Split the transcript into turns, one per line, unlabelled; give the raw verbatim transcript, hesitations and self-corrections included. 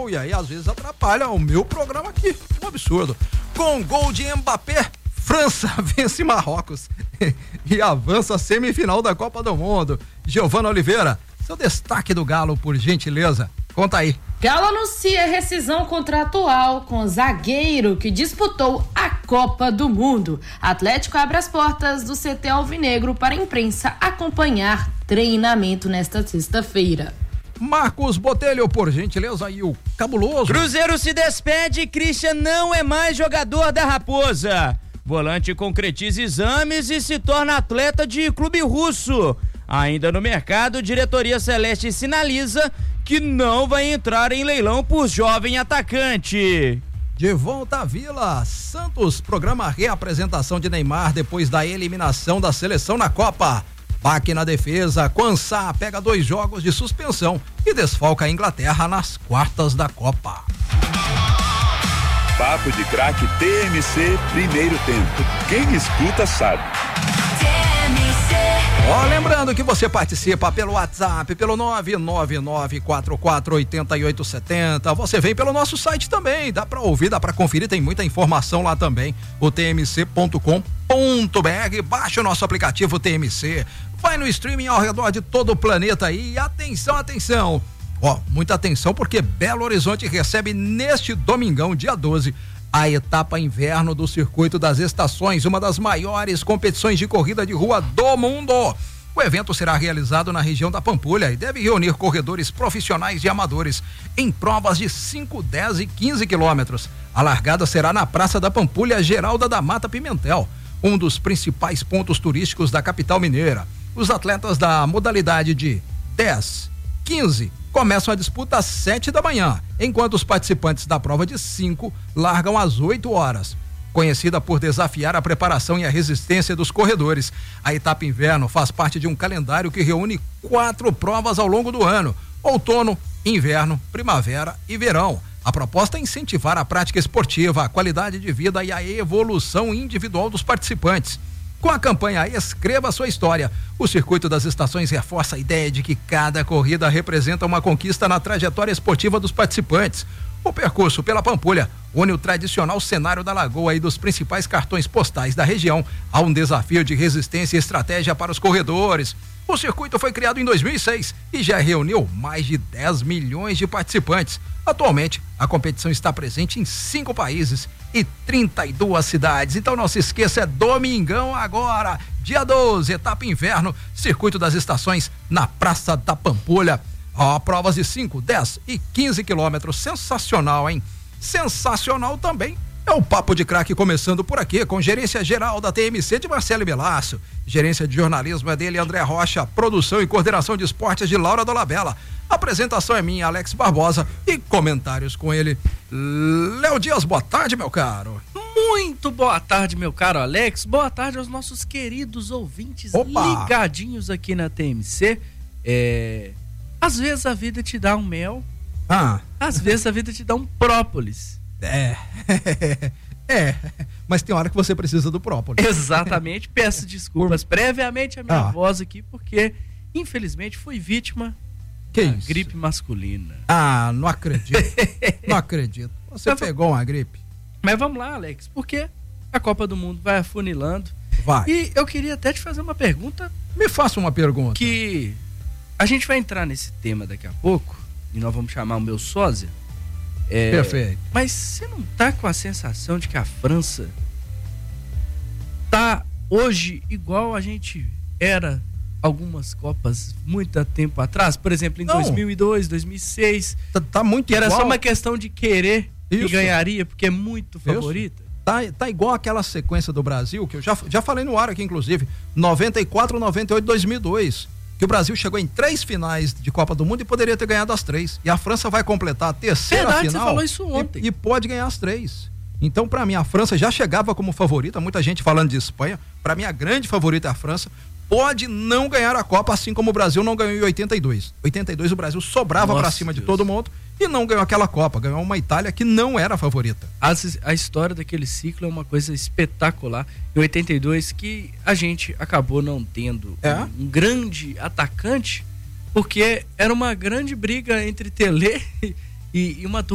entendeu? E aí às vezes atrapalha o meu programa aqui, um absurdo. Com gol de Mbappé, França vence Marrocos e avança à semifinal da Copa do Mundo. Giovana Oliveira, seu destaque do Galo, por gentileza, conta aí.
Galo anuncia rescisão contratual com zagueiro que disputou a Copa do Mundo. Atlético abre as portas do C T Alvinegro para a imprensa acompanhar treinamento nesta sexta-feira.
Marcos Botelho, por gentileza, e o cabuloso.
Cruzeiro se despede e Christian não é mais jogador da Raposa. Volante concretiza exames e se torna atleta de clube russo. Ainda no mercado, diretoria celeste sinaliza que não vai entrar em leilão por jovem atacante.
De volta à Vila, Santos programa reapresentação de Neymar depois da eliminação da seleção na Copa. Baque na defesa, Quansá pega dois jogos de suspensão e desfalca a Inglaterra nas quartas da Copa.
Papo de Craque T M C, primeiro tempo. Quem escuta sabe.
Ó, oh, lembrando que você participa pelo WhatsApp, pelo nove nove nove quatro quatro oito oito sete zero. Você vem pelo nosso site também, dá pra ouvir, dá pra conferir, tem muita informação lá também, o t m c ponto com ponto b r. Baixa o nosso aplicativo T M C, vai no streaming ao redor de todo o planeta aí. E atenção, atenção, ó, muita atenção, porque Belo Horizonte recebe neste domingão, dia doze, a etapa inverno do Circuito das Estações, uma das maiores competições de corrida de rua do mundo. O evento será realizado na região da Pampulha e deve reunir corredores profissionais e amadores em provas de cinco, dez e quinze quilômetros. A largada será na Praça da Pampulha Geralda da Mata Pimentel, um dos principais pontos turísticos da capital mineira. Os atletas da modalidade de dez, quinze começam a disputa às sete da manhã, enquanto os participantes da prova de cinco largam às oito horas. Conhecida por desafiar a preparação e a resistência dos corredores, a etapa inverno faz parte de um calendário que reúne quatro provas ao longo do ano: outono, inverno, primavera e verão. A proposta é incentivar a prática esportiva, a qualidade de vida e a evolução individual dos participantes. Com a campanha Escreva Sua História, o Circuito das Estações reforça a ideia de que cada corrida representa uma conquista na trajetória esportiva dos participantes. O percurso pela Pampulha une o tradicional cenário da Lagoa e dos principais cartões postais da região a um desafio de resistência e estratégia para os corredores. O circuito foi criado em dois mil e seis e já reuniu mais de dez milhões de participantes. Atualmente, a competição está presente em cinco países e trinta e duas cidades. Então não se esqueça, é domingão agora, dia doze, etapa inverno, Circuito das Estações na Praça da Pampulha. Ó, provas de cinco, dez e quinze quilômetros. Sensacional, hein? Sensacional também é o Papo de Craque, começando por aqui, com gerência geral da T M C de Marcelo Melácio, gerência de jornalismo é dele, André Rocha, produção e coordenação de esportes de Laura Dolabella, apresentação é minha, Alex Barbosa, e comentários com ele, Léo Dias. Boa tarde, meu caro.
Muito boa tarde, meu caro Alex, boa tarde aos nossos queridos ouvintes. Opa. Ligadinhos aqui na T M C. É... Às vezes a vida te dá um mel, ah. às vezes a vida te dá um própolis.
É, é, mas tem hora que você precisa do própolis.
Exatamente, peço desculpas Por... previamente a minha ah. voz aqui, porque infelizmente fui vítima
que
da
isso?
gripe masculina.
Ah, não acredito, não acredito, você mas, pegou uma gripe.
Mas vamos lá, Alex, porque a Copa do Mundo vai afunilando.
Vai.
E eu queria até te fazer uma pergunta.
Me faça uma pergunta.
Que a gente vai entrar nesse tema daqui a pouco, e nós vamos chamar o meu sósia. É,
Perfeito.
Mas você não tá com a sensação de que a França tá hoje igual a gente era algumas Copas muito tempo atrás? Por exemplo, em não. dois mil e dois, dois mil e seis.
Tá, tá muito
que
igual.
Era só uma questão de querer
Isso.
que ganharia, porque é muito favorita.
Tá, tá igual aquela sequência do Brasil, que eu já, já falei no ar aqui, inclusive, noventa e quatro, noventa e oito, dois mil e dois. Que o Brasil chegou em três finais de Copa do Mundo e poderia ter ganhado as três. E a França vai completar a terceira
Verdade,
final.
Você falou isso ontem.
E, e pode ganhar as três. Então, para mim, a França já chegava como favorita. Muita gente falando de Espanha. Para mim, a grande favorita é a França. Pode não ganhar a Copa, assim como o Brasil não ganhou em oitenta e dois. oitenta e dois o Brasil sobrava para cima Deus. de todo mundo e não ganhou aquela Copa. Ganhou uma Itália que não era a favorita.
A, a história daquele ciclo é uma coisa espetacular. Em oitenta e dois, que a gente acabou não tendo é? um, um grande atacante, porque era uma grande briga entre Tele e, e uma